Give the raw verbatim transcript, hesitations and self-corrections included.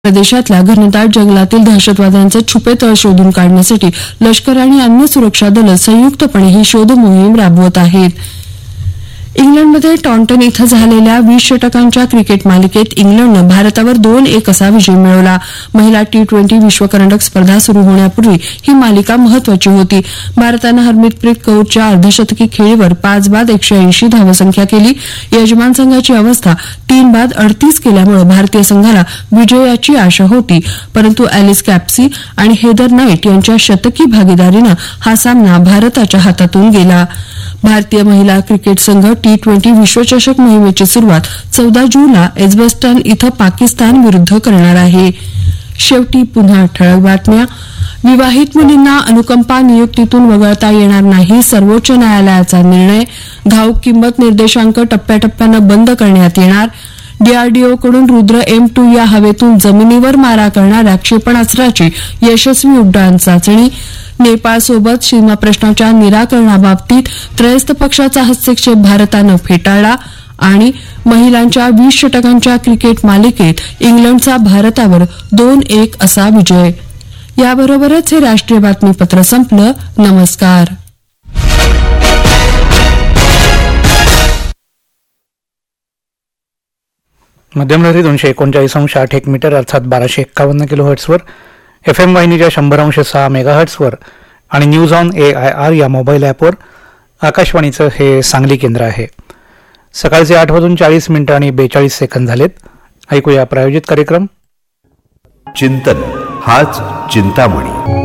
प्रदेशातल्या घनदाट जंगलातील दहशतवाद्यांचे छुपे तळ शोधून काढण्यासाठी लष्कर आणि अन्य सुरक्षा दलं संयुक्तपणे ही शोध मोहीम राबवत आहेत. इंग्लंडमध्ये टॉन्टन इथं झालेल्या वीस षटकांच्या क्रिकेट मालिकेत इंग्लंडनं भारतावर दोन एक असा विजय मिळवला. महिला टी ट्वेंटी विश्वकरंडक स्पर्धा सुरू होण्यापूर्वी ही मालिका महत्वाची होती. भारतानं हरमनप्रीत कौरच्या अर्धशतकी खेळीवर पाच बाद एकशे ऐंशी धावसंख्या केली. यजमान संघाची अवस्था तीन बाद अडतीस केल्यामुळे भारतीय संघाला विजयाची आशा होती, परंतु अॅलिस कॅप्सी आणि हेदर नाईट यांच्या शतकी भागीदारीनं हा सामना भारताच्या हातातून गेला. भारतीय महिला क्रिकेट संघ टी ट्वेंटी विश्वचषक मोहिमेची सुरुवात चौदा जूनला एजबस्टन इथं पाकिस्तान विरुद्ध करणार आहे. शेवटी पुन्हा ठळक बातम्या. विवाहित मुलींना अनुकंपा नियुक्तीतून वगळता येणार नाही, सर्वोच्च न्यायालयाचा निर्णय. घाऊक किंमत निर्देशांक टप्प्याटप्प्यानं बंद करण्यात येणार. डीआरडीओकडून रुद्र एम टू या हवेतून जमिनीवर मारा करणाऱ्या क्षेपणास्त्राची यशस्वी उड्डाण चाचणी. नेपाळसोबत सीमा प्रश्नाच्या निराकरणाबाबतीत त्रयस्थ पक्षाचा हस्तक्षेप भारतानं फेटाळला. आणि महिलांच्या वीस षटकांच्या क्रिकेट मालिकेत इंग्लंडचा भारतावर दोन एक असा विजय. याबरोबरच हे राष्ट्रीय बातमीपत्र संपलं. नमस्कार. मध्यमलहरी दोनशे एकोणचाळीस अंश आठ एक मीटर अर्थात बाराशे एक्कावन्न किलो हर्ट्सवर, एफ एम वाहिनीच्या शंभर अंश सहा मेगा हर्ट्सवर आणि news on A I R या मोबाईल ॲपवर आकाशवाणीचं हे सांगली केंद्र आहे. सकाळचे आठ वाजून चाळीस मिनिटं आणि बेचाळीस सेकंद झालेत. ऐकूया प्रायोजित कार्यक्रम चिंतन हाच चिंतामणी.